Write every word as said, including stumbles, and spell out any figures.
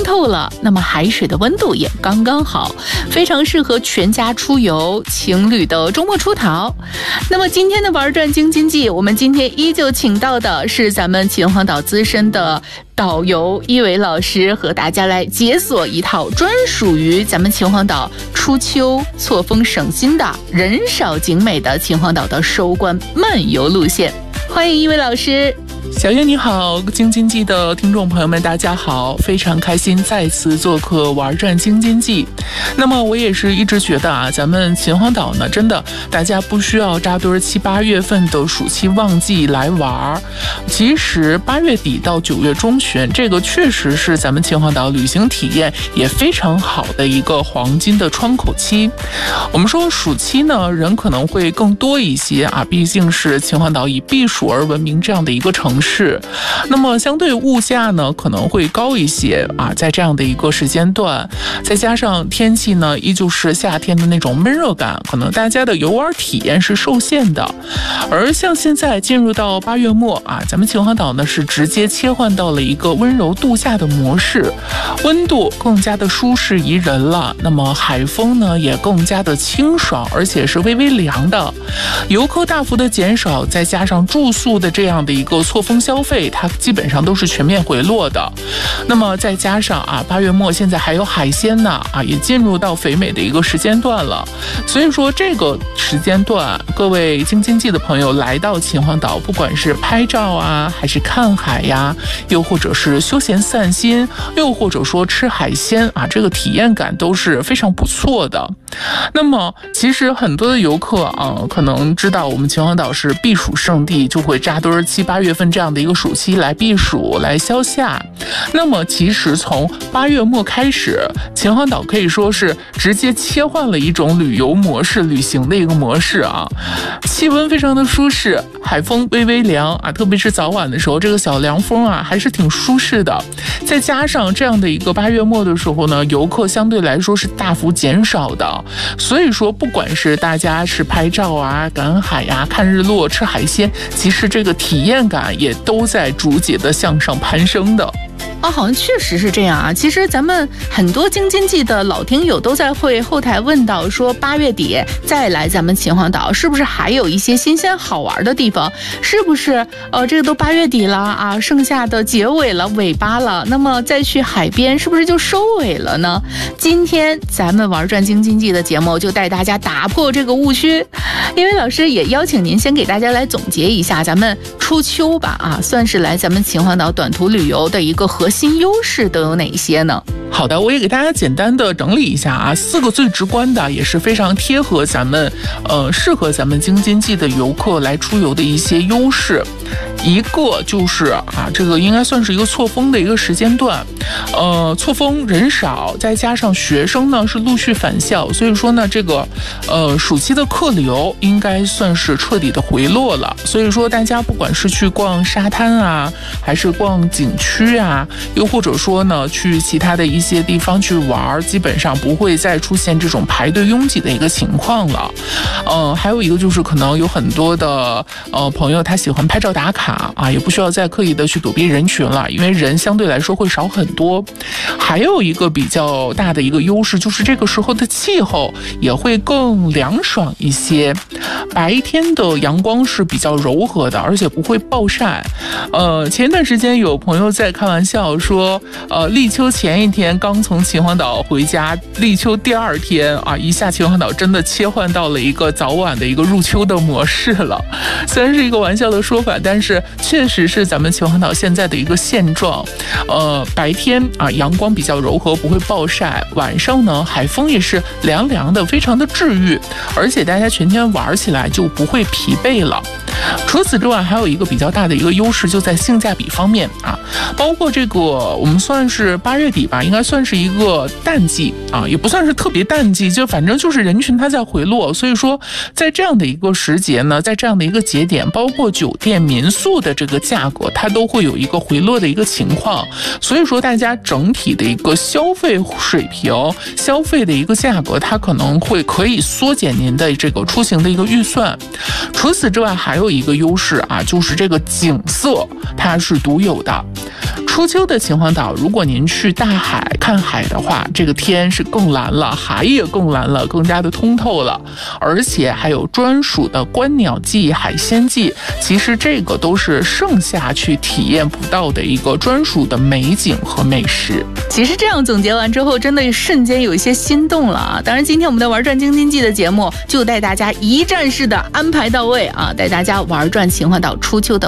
透了，那么海水的温度也刚刚好，非常适合全家出游、情侣的周末出逃。那么今天的玩转京津冀，我们今天依旧请到的是咱们秦皇岛资深的导游一伟老师，和大家来解锁一套专属于咱们秦皇岛初秋错峰省心的人少景美的秦皇岛的收官漫游路线。欢迎一伟老师。 小月你好，京津冀的听众朋友们大家好，非常开心再次做客玩转京津冀。那么我也是一直觉得啊，咱们秦皇岛呢，真的大家不需要扎堆七八月份的暑期旺季来玩，其实八月底到九月中旬，这个确实是咱们秦皇岛旅行体验也非常好的一个黄金的窗口期。我们说暑期呢，人可能会更多一些啊，毕竟是秦皇岛以避暑而闻名这样的一个城市。是，那么相对物价呢可能会高一些啊，在这样的一个时间段，再加上天气呢依旧是夏天的那种闷热感，可能大家的游玩体验是受限的。而像现在进入到八月末啊，咱们秦皇岛呢是直接切换到了一个温柔度假的模式，温度更加的舒适宜人了，那么海风呢也更加的清爽，而且是微微凉的，游客大幅的减少，再加上住宿的这样的一个错峰消费，它基本上都是全面回落的。那么再加上啊，八月末现在还有海鲜呢啊，也进入到肥美的一个时间段了。所以说这个时间段，各位京津冀的朋友来到秦皇岛，不管是拍照啊，还是看海呀，又或者是休闲散心，又或者说吃海鲜啊，这个体验感都是非常不错的。那么其实很多的游客啊，可能知道我们秦皇岛是避暑胜地，就会扎堆七八月份这样的一个暑期来避暑来消夏。那么其实从八月末开始，秦皇岛可以说是直接切换了一种旅游模式，旅行的一个模式啊，气温非常的舒适，海风微微凉啊，特别是早晚的时候，这个小凉风啊还是挺舒适的。再加上这样的一个八月末的时候呢，游客相对来说是大幅减少的，所以说不管是大家是拍照啊、赶海呀、看日落、吃海鲜，其实这个体验感也都在逐渐的向上攀升的。 哦，好像确实是这样啊。其实咱们很多京津冀的老听友都在会后台问到说，八月底再来咱们秦皇岛，是不是还有一些新鲜好玩的地方？是不是呃，这个都八月底了啊，剩下的结尾了，尾巴了，那么再去海边是不是就收尾了呢？今天咱们玩转京津冀的节目就带大家打破这个误区，因为老师也邀请您先给大家来总结一下咱们初秋吧啊，算是来咱们秦皇岛短途旅游的一个核心优势都有哪些呢？ 好的，我也给大家简单的整理一下啊，四个最直观的，也是非常贴合咱们呃适合咱们京津冀的游客来出游的一些优势。一个就是啊，这个应该算是一个错峰的一个时间段，呃，错峰人少，再加上学生呢是陆续返校，所以说呢，这个呃暑期的客流应该算是彻底的回落了。所以说大家不管是去逛沙滩啊，还是逛景区啊，又或者说呢去其他的一些地方去玩，基本上不会再出现这种排队拥挤的一个情况了。呃，还有一个就是可能有很多的呃朋友他喜欢拍照打卡。啊，也不需要再刻意的去躲避人群了，因为人相对来说会少很多。还有一个比较大的一个优势，就是这个时候的气候也会更凉爽一些，白天的阳光是比较柔和的，而且不会暴晒。呃，前一段时间有朋友在开玩笑说，呃，立秋前一天刚从秦皇岛回家，立秋第二天啊，一下秦皇岛真的切换到了一个早晚的一个入秋的模式了。虽然是一个玩笑的说法，但是确实是咱们秦皇岛现在的一个现状。呃，白天啊阳光比较柔和，不会暴晒，晚上呢海风也是凉凉的，非常的治愈，而且大家全天玩起来就不会疲惫了。除此之外，还有一个比较大的一个优势就在性价比方面啊，包括这个我们算是八月底吧，应该算是一个淡季啊，也不算是特别淡季，就反正就是人群它在回落，所以说在这样的一个时节呢，在这样的一个节点，包括酒店民宿的这个价格，它都会有一个回落的一个情况，所以说大家整体的一个消费水平、消费的一个价格，它可能会可以缩减您的这个出行的一个预算。除此之外，还有一一个优势啊，就是这个景色它是独有的。初秋的秦皇岛，如果您去大海看海的话，这个天是更蓝了，海也更蓝了，更加的通透了，而且还有专属的观鸟季、海鲜季，其实这个都是盛夏去体验不到的一个专属的美景和美食。 其实这样总结完之后，真的瞬间有一些心动了啊！当然，今天我们的玩转京津冀的节目就带大家一站式的安排到位啊，带大家玩转秦皇岛初秋的